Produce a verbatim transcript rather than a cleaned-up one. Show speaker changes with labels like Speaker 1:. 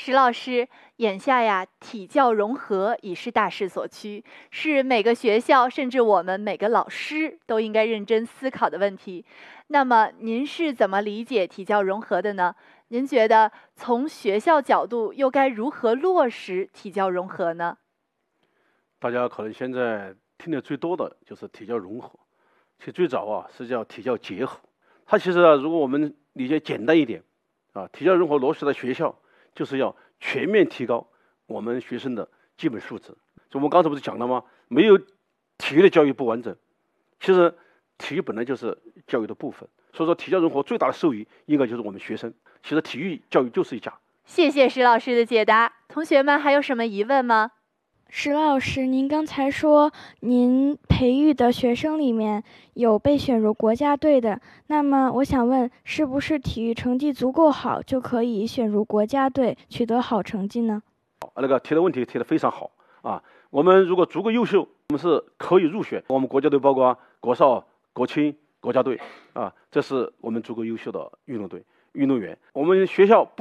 Speaker 1: 石老师，眼下呀，体教融合已是大势所趋，是每个学校甚至我们每个老师都应该认真思考的问题。那么，您是怎么理解体教融合的呢？您觉得从学校角度又该如何落实体教融合呢？
Speaker 2: 大家可能现在听的最多的就是体教融合，其实最早啊是叫体教结合。它其实啊，如果我们理解简单一点啊，体教融合落实在学校，就是要全面提高我们学生的基本素质。就我们刚才不是讲了吗？没有体育的教育不完整。其实体育本来就是教育的部分，所以说体教融合最大的受益应该就是我们学生。其实体育教育就是一家。
Speaker 1: 谢谢石老师的解答。同学们还有什么疑问吗？
Speaker 3: 石老师，您刚才说您培育的学生里面有被选入国家队的，那么我想问，是不是体育成绩足够好就可以选入国家队，取得好成绩呢？
Speaker 2: 那个提的问题提得非常好啊！我们如果足够优秀，我们是可以入选我们国家队，包括国少、国青、国家队啊，这是我们足够优秀的运动队运动员。我们学校不